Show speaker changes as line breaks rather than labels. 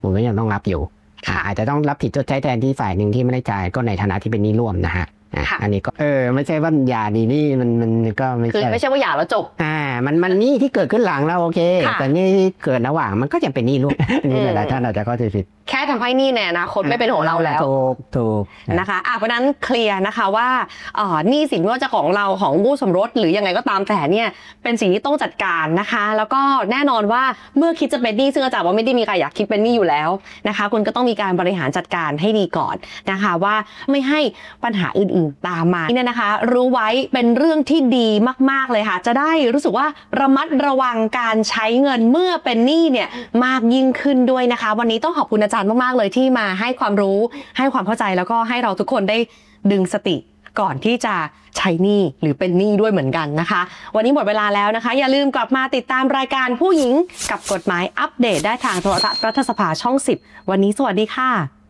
คุณก็ยังต้องรับอยู่อาจจะต้องรับผิดชดใช้แทนที่ฝ่ายหนึ่งที่ไม่ได้จ่ายก็ในฐานะที่เป็นหนี้ร่วมนะฮะอันนี้ก็ไม่ใช่ว่าหย่าดีนี่มันก็ไม่ใช่
คือไม่ใช่ว่าหย่าแล้วจบ
มันหนี้ที่เกิดขึ้นหลังแล้วโอเคแต่หนี้ที่เกิดระหว่างมันก็ยังเป็นหนี้ร่วมนี่หลายท่านอาจจะเข้าใจผิด
แค่ทำให้หนี้ในอนาคตไม่เป็นของเราแล้ว
ถูก
นะคะเพราะนั้นเคลียร์นะคะว่าหนี้สินไม่ว่าจะของเราของคู่สมรสหรือยังไงก็ตามแต่เนี่ยเป็นสิ่งที่ต้องจัดการนะคะแล้วก็แน่นอนว่าเมื่อคิดจะเป็นหนี้ซึ่งอาจารย์ว่าไม่ได้มีใครอยากคิดเป็นหนี้อยู่แล้วนะคะคุณก็ต้องมีการบริหารจัดการให้ดีก่อนนะคะว่าไม่ให้ปัญหาอื่นๆตามมาเนี่ยนะคะรู้ไว้เป็นเรื่องที่ดีมากๆเลยค่ะจะได้รู้สึกว่าระมัดระวังการใช้เงินเมื่อเป็นหนี้เนี่ยมากยิ่งขึ้นด้วยนะคะวันนี้ต้องขอบคุณอาจารย์มากๆเลยที่มาให้ความรู้ให้ความเข้าใจแล้วก็ให้เราทุกคนได้ดึงสติก่อนที่จะใช้หนี้หรือเป็นหนี้ด้วยเหมือนกันนะคะวันนี้หมดเวลาแล้วนะคะอย่าลืมกลับมาติดตามรายการผู้หญิงกับกฎหมายอัปเดตได้ทางโทรทัศน์รัฐสภาช่อง 10วันนี้สวัสดีค่ะ